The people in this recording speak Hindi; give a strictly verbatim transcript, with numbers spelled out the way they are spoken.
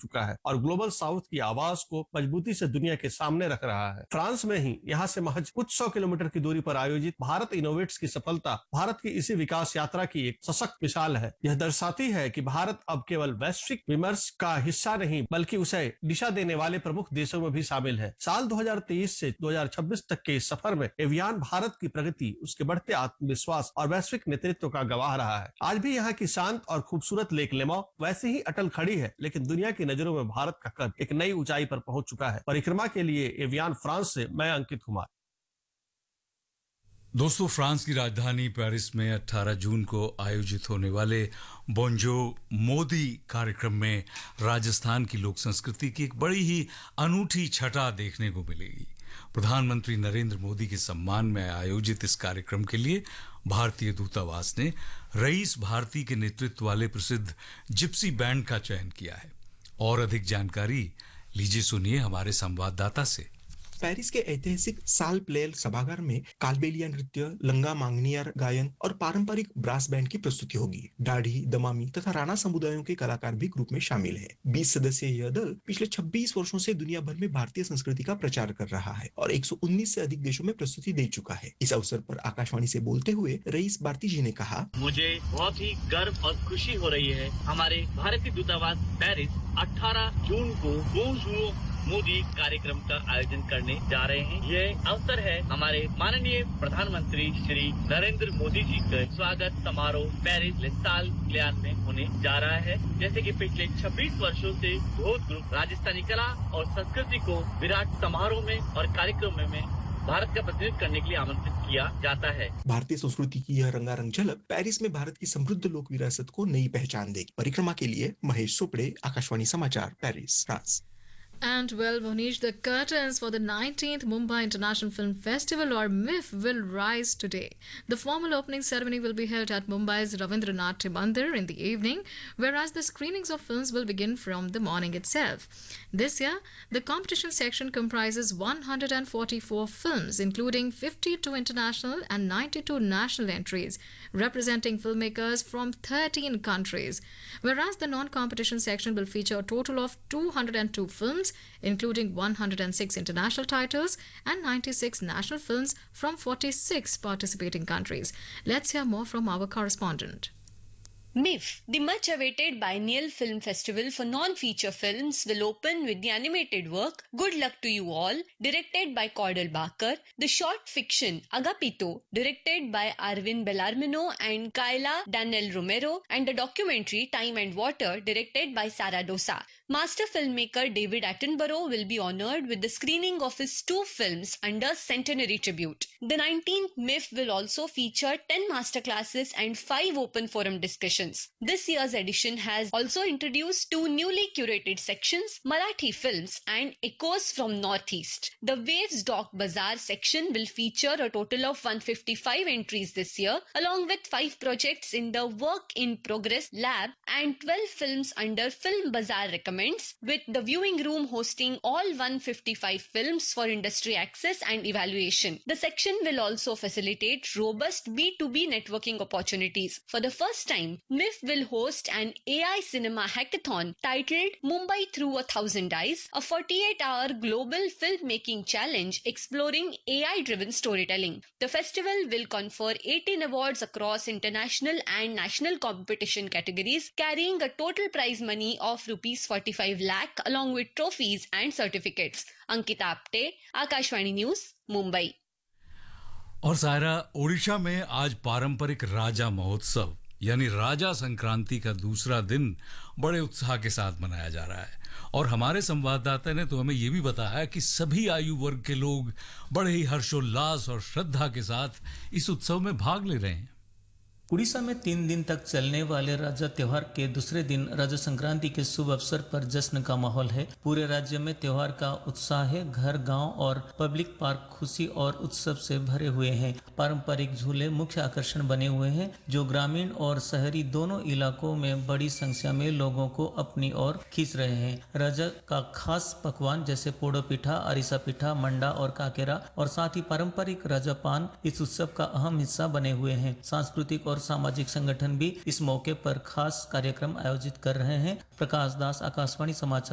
चुका है और ग्लोबल साउथ की आवाज को मजबूती से दुनिया के सामने रख रहा है। फ्रांस में ही यहाँ से महज कुछ सौ किलोमीटर की दूरी पर आयोजित भारत इनोवेट्स की सफलता भारत की इसी विकास यात्रा की एक सशक्त मिसाल है। यह दर्शाती है कि भारत अब केवल वैश्विक विमर्श का हिस्सा नहीं बल्कि उसे दिशा देने वाले प्रमुख देशों में भी शामिल है। साल दो हज़ार तेईस से दो हज़ार छब्बीस तक के इस सफर में एवियान भारत की प्रगति, उसके बढ़ते आत्मविश्वास और वैश्विक नेतृत्व का गवाह रहा है। आज भी यहाँ की शांत और खूबसूरत लेक लेमौ वैसे ही अटल खड़ी है, लेकिन दुनिया की नजरों में भारत का कद एक नई ऊंचाई पर पहुंच चुका है। परिक्रमा के लिए एवियान फ्रांस से मैं अंकित कुमार। दोस्तों, फ्रांस की राजधानी पेरिस में अठारह जून को आयोजित होने वाले बोंजो मोदी कार्यक्रम में राजस्थान की लोक संस्कृति की एक बड़ी ही अनूठी छटा देखने को मिलेगी। प्रधानमंत्री नरेंद्र मोदी के सम्मान में आयोजित इस कार्यक्रम के लिए भारतीय दूतावास ने रईस भारती के नेतृत्व वाले प्रसिद्ध जिप्सी बैंड का चयन किया है। और अधिक जानकारी लीजिए सुनिए हमारे संवाददाता से। पेरिस के ऐतिहासिक साल प्लेल सभागार में कालबेलिया नृत्य, लंगा मांगनियार गायन और पारंपरिक ब्रास बैंड की प्रस्तुति होगी। डाढ़ी, दमामी तथा राणा समुदायों के कलाकार भी ग्रुप में शामिल हैं। बीस सदस्यीय यह दल पिछले छब्बीस वर्षों से दुनिया भर में भारतीय संस्कृति का प्रचार कर रहा है और एक सौ उन्नीस से अधिक देशों में प्रस्तुति दे चुका है। इस अवसर पर आकाशवाणी से बोलते हुए रईस भारती जी ने कहा, मुझे बहुत ही गर्व और खुशी हो रही है। हमारे भारतीय दूतावास पेरिस अठारह जून को बोंजो मोदी कार्यक्रम का आयोजन करने जा रहे हैं। ये अवसर है हमारे माननीय प्रधानमंत्री श्री नरेंद्र मोदी जी का स्वागत समारोह पेरिस ले साल क्लियान में होने जा रहा है। जैसे कि पिछले छब्बीस वर्षों से बहुत ग्रुप राजस्थानी कला और संस्कृति को विराट समारोह में और कार्यक्रम में भारत का प्रतिनिधित्व करने के लिए आमंत्रित किया जाता है। भारतीय संस्कृति की यह रंगारंग झलक पेरिस में भारत की समृद्ध लोक विरासत को नई पहचान देगी। परिक्रमा के लिए महेश सोपड़े, आकाशवाणी समाचार, Paris, France. And well, Monish, the curtains for the nineteenth Mumbai International Film Festival, or M I F, will rise today. The formal opening ceremony will be held at Mumbai's Ravindranath Mandir in the evening, whereas the screenings of films will begin from the morning itself. This year, the competition section comprises one hundred forty-four films, including fifty-two international and ninety-two national entries, representing filmmakers from thirteen countries, whereas the non-competition section will feature a total of two hundred two films, including one hundred six international titles and ninety-six national films from forty-six participating countries. Let's hear more from our correspondent. M I F, the much-awaited biennial film festival for non-feature films, will open with the animated work Good Luck to You All, directed by Caudal Barker, the short fiction Agapito, directed by Arvin Bellarmino and Kayla Daniel Romero, and the documentary Time and Water, directed by Sara Dosa. Master filmmaker David Attenborough will be honoured with the screening of his two films under Centenary Tribute. The nineteenth M I F will also feature ten masterclasses and five open forum discussions. This year's edition has also introduced two newly curated sections, Marathi films and Echoes from Northeast. The Waves Doc Bazaar section will feature a total of one hundred fifty-five entries this year, along with five projects in the Work in Progress Lab and twelve films under Film Bazaar Recommends, with the viewing room hosting all one hundred fifty-five films for industry access and evaluation. The section will also facilitate robust B two B networking opportunities. For the first time, M I F will host an A I cinema hackathon titled Mumbai Through a Thousand Eyes, a forty-eight hour global filmmaking challenge exploring A I-driven storytelling. The festival will confer eighteen awards across international and national competition categories, carrying a total prize money of rupees forty-five lakh along with trophies and certificates. Ankita Apte, Akashvani News, Mumbai. और सायरा, ओडिशा में आज पारंपरिक राजा महोत्सव यानी राजा संक्रांति का दूसरा दिन बड़े उत्साह के साथ मनाया जा रहा है। और हमारे संवाददाता ने तो हमें ये भी बताया कि सभी आयु वर्ग के लोग बड़े ही हर्षोल्लास और श्रद्धा के साथ इस उत्सव में भाग ले रहे हैं। उड़ीसा में तीन दिन तक चलने वाले राजा त्योहार के दूसरे दिन राजा संक्रांति के शुभ अवसर पर जश्न का माहौल है। पूरे राज्य में त्योहार का उत्साह है। घर, गांव और पब्लिक पार्क खुशी और उत्सव से भरे हुए हैं। पारंपरिक झूले मुख्य आकर्षण बने हुए हैं, जो ग्रामीण और शहरी दोनों इलाकों में बड़ी संख्या में लोगों को अपनी ओर खींच रहे हैं। राजा का खास पकवान जैसे पोड़ो पिठा, अरिसा पिठा, मंडा और काकेरा और साथ ही पारंपरिक राजापान इस उत्सव का अहम हिस्सा बने हुए हैं। सांस्कृतिक और सामाजिक संगठन भी इस मौके पर खास कार्यक्रम आयोजित कर रहे हैं। प्रकाश दास, आकाशवाणी समाचार।